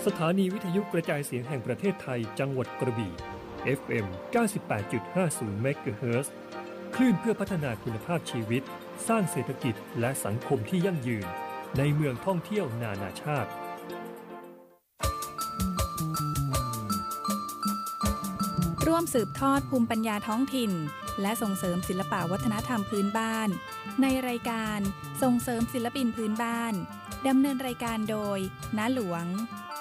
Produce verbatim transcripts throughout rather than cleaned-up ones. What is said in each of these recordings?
สถานีวิทยุกระจายเสียงแห่งประเทศไทยจังหวัดกระบี่ เอฟ เอ็ม เก้าสิบแปดจุดห้าศูนย์ เมกะเฮิรตซ์ คลื่นเพื่อพัฒนาคุณภาพชีวิตสร้างเศรษฐกิจและสังคมที่ยั่งยืนในเมืองท่องเที่ยวนานาชาติร่วมสืบทอดภูมิปัญญาท้องถิ่นและส่งเสริมศิลปวัฒนธรรมพื้นบ้านในรายการส่งเสริมศิลปินพื้นบ้านดำเนินรายการโดยน้าหลวง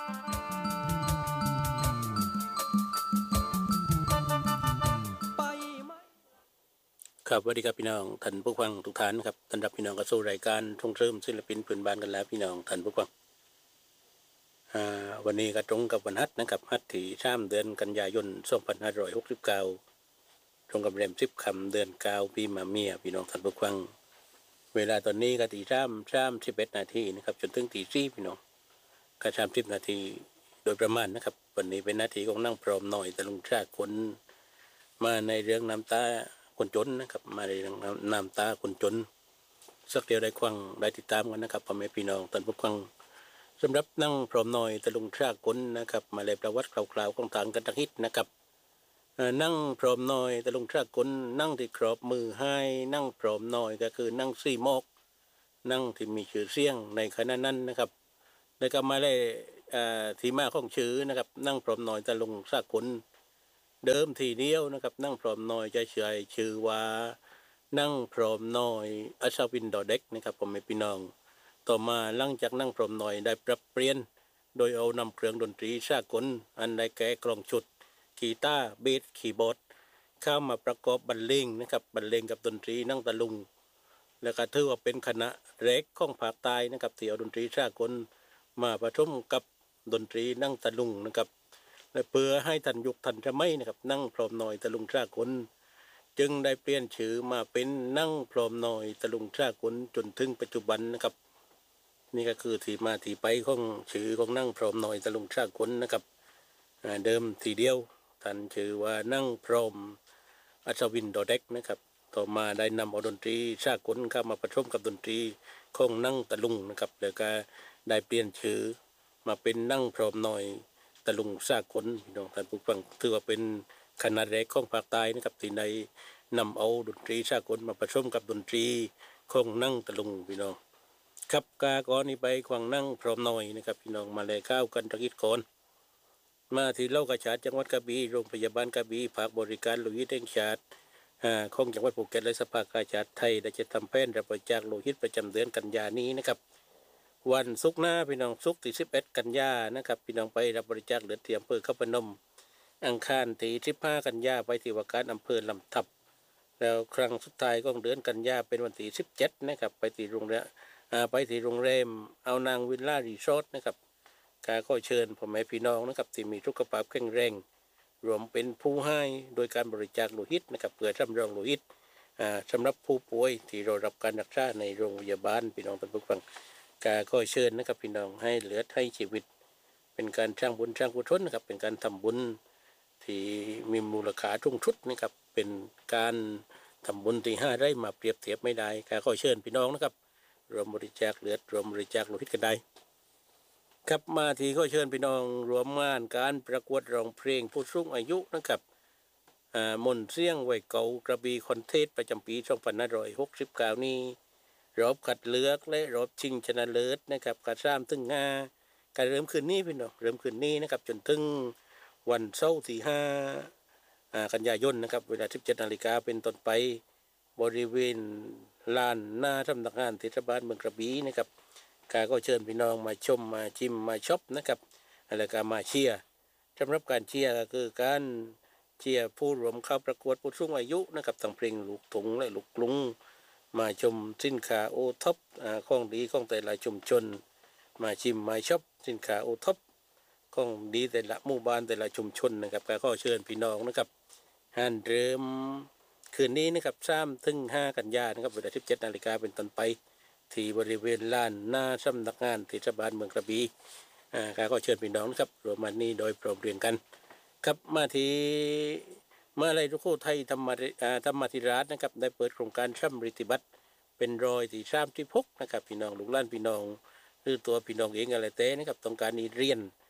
ครับสวัสดีครับพี่น้องท่านผู้ฟังทุกท่านครับต้อนรับพี่น้องเข้าสู่รายการส่งเสริมศิลปินพื้นบ้านกันแล้วพี่น้องท่านผู้ฟังอ่าวันนี้ก็ตรงกับวันฮัทนะครับฮัทที่สามเดือนกันยายนสองพันห้าร้อยหกสิบเก้าตรงกับแรมสิบค่ำเดือนเก้าปีมะเมียพี่น้องท่านผู้ฟังเวลาตอนนี้ก็ตีสามสามสิบเอ็ดนาทีนะครับจนถึงตีสี่พี่น้องก็สามสิบนาทีโดยประมาณนะครับวันนี้เป็นนาทีของนั่งพร้อมหน่อยแต่ลุงชาติคนมาในเรื่องน้ำตาคนจนนะครับมาในเรื่องน้ำตาคนจนสักเดียวได้ควังได้ติดตามกันนะครับพ่อแม่พี่น้องท่านผู้ฟังสำหรับนั่งพร้อมหน่อยแต่ลุงชาติคนนะครับมาเลยประวัติคร่าวๆของทางกันตะฮิตนะครับนั่งพร้อมหน่อยแต่ลุงชาติคนนั่งที่ครอบมือให้นั่งพร้อมหน่อยก็คือนั่งซี่มอกนั่งที่มีชื่อเสียงในขณะนั้นนะครับแล้วก็มาเลยที่มาของชื่อนะครับนั่งพร้อมหน่อยแต่ลุงชาติคนเดิมทีเดียวนะครับนั่งพร้อมหน่อยจะเฉยชื่อว่านั่งพร้อมหน่อยอัศวินดอเด็กนะครับผมไม่พี่น้องต่อมาหลังจากนั่งพร้อมหน่อยได้ปรับเปลี่ยนโดยเอานำเครื่องดนตรีสากลอันได้แก่กลองชุดกีตาร์เบสคีย์บอร์ดเข้ามาประกอบบรรเลงนะครับบรรเลงกับดนตรีนั่งตะลุงแล้วก็ถือว่าเป็นคณะเล็กของภาคใต้นะครับที่เอาดนตรีสากลมาผสมกับดนตรีนั่งตะลุงนะครับและเพื่อให้ทันยุคทันสมัยนะครับนั่งพร้อมหน่อยตะลุงสากลจึงได้เปลี่ยนชื่อมาเป็นนั่งพร้อมหน่อยตะลุงสากลจนถึงปัจจุบันนะครับนี่ก็คือที่มาที่ไปของชื่อของนั่งพร้อมหน่อยตะลุงสากลนะครับเดิมทีเดียวท่านชื่อว่านั่งพร้อมอัศวินดอเด็กนะครับต่อมาได้นำเอาดนตรีสากลเข้ามาผสมกับดนตรีของนั่งตะลุงนะครับแล้วก็ได้เปลี่ยนชื่อมาเป็นนั่งพร้อมหน่อยตะลุงสากลพี่น้องท่านผู้ฟังถือว่าเป็นคณะแรกของภาคใต้นะครับที่ได้นำเอาดนตรีสากลมาผสมกับดนตรีของนั่งตะลุงพี่น้องครับกาก่อนนี้ไปควงนั่งพร้อมหน่อยนะครับพี่น้องมาเลยข้าวกันตะกิดก่อนมาที่เล่ากระชาดจังหวัดกระบี่โรงพยาบาลกระบี่ภาคบริการโลหิตแห่งชาติของจังหวัดภูเก็ตและสภากาชาดไทยได้จะทำแผนรับบริจาคโลหิตประจำเดือนกันยานี้นะครับวันศุกร์หน้าพี่น้องศุกร์ที่สิบเอ็ดกันยานะครับพี่น้องไปรับบริจาคเลือดที่อำเภอเขาพนมอังคารที่สิบห้ากันยาไปที่ว่าการอำเภอลำทับแล้วครั้งสุดท้ายของเดือนกันยาเป็นวันที่สิบเจ็ดนะครับไปที่โรงแรมไปที่โรงแรมเอานางวิลล่ารีสอร์ทนะครับกาก็เชิญพ่อแม่พี่น้องนะครับที่มีสุขภาพแข็งแรงรวมเป็นผู้ให้โดยการบริจาคโลหิตนะครับเพื่อสำรองโลหิตสำหรับผู้ป่วยที่รอรับการรักษาในโรงพยาบาลพี่น้องท่านผู้ฟังกาก็เชิญนะครับพี่น้องให้เหลือให้ชีวิตเป็นการสร้างบุญสร้างกุศลนะครับเป็นการทำบุญที่มีมูลค่าทุ่งชุดนะครับเป็นการทำบุญที่ห้าได้มาเปรียบเทียบไม่ได้กาก็เชิญพี่น้องนะครับรวมบริจาคเลือดรวมบริจาคโลหิตกันได้ครับมาที่ก็เชิญพี่น้องรวมงานการประกวดร้องเพลงผู้สูงอายุนะครับมนต์เสียงไว้เก่ากระบี่คอนเทสประจำปีสองพันห้าร้อยหกสิบเก้านี้รอบคัดเลือกและรอบชิงชนะเลิศนะครับการสร้างถึงงาการเริ่มคืนนี้พี่น้องเริ่มคืนนี้นะครับจนถึงวันเสาร์ที่ห้ากันยายนนะครับเวลาสิบเจ็ดนาฬิกาเป็นต้นไปบริเวณลานหน้าสำนักงานเทศบาลเมืองกระบี่นะครับกาก็เชิญพี่น้องมาชมมาชิมมาช็อปนะครับแล้วก็มาเชียร์สำหรับการเชียร์ก็คือการเชียร์ผู้รวมเข้าประกวดผู้สูงอายุนะครับทั้งเพลงลูกทุ่งและลูกกรุงมาชมสินค้าโอท็อปของดีของแต่ละชุมชนมาชิมมาช็อปสินค้าโอท็อปของดีแต่ละหมู่บ้านแต่ละชุมชนนะครับก็เชิญพี่น้องนะครับหันเริ่มคืนนี้นะครับสามถึงห้ากันยานะครับเวลาสิบเจ็ดนาฬิกาเป็นต้นไปที่บริเวณลานหน้าสำนักงานเทศบาลเมืองกระบี่ก็เชิญพี่น้องนะครับรวมมานี้โดยพร้อมเพรียงกันครับมาที่มาลัยสุโขทัยธรรมธรรมธิราชนะครับได้เปิดโครงการช่ำริติบัตรเป็นรอยที่สามที่พกนะครับพี่น้องลูกหลานพี่น้องหรือตัวพี่น้องเองอะไรเต้นะครับต้องการนี้เรียน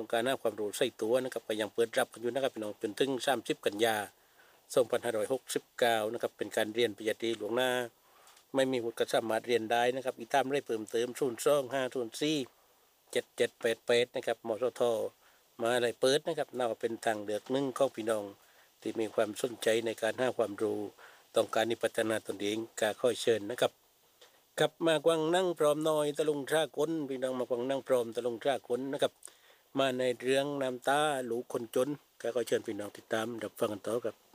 ต้องการหาความรู้ใส่ตัวนะครับก็ยังเปิดรับกันอยู่นะครับพี่น้องจนถึงสามสิบกันยาสองพันห้าร้อยหกสิบเก้านะครับเป็นการเรียนปริญญาตรีหลวงหน้าไม่มีวุฒิก็สามารถเรียนได้นะครับอีกตามได้เพิ่มเติมศูนย์สองห้าศูนย์สี่เจ็ดเจ็ดแปดแปดนะครับมสทมาอะไรเปิดนะครับน่าเป็นทางเลือกหนึ่งของพี่น้องที่มีความสนใจในการหาความรู้ต้องการนิพัฒนาตนเองกาค่อยเชิญนะครับกลับมากวางนั่งพร้อมน้อยตะลุงท่าคนพี่น้องมากวางนั่งพร้อมตะลุงท่าคนนะครับมาในเรื่องน้ำตาหลูคนจนก็ขอเชิญพี่น้องติดตามรับฟังกันต่อครับ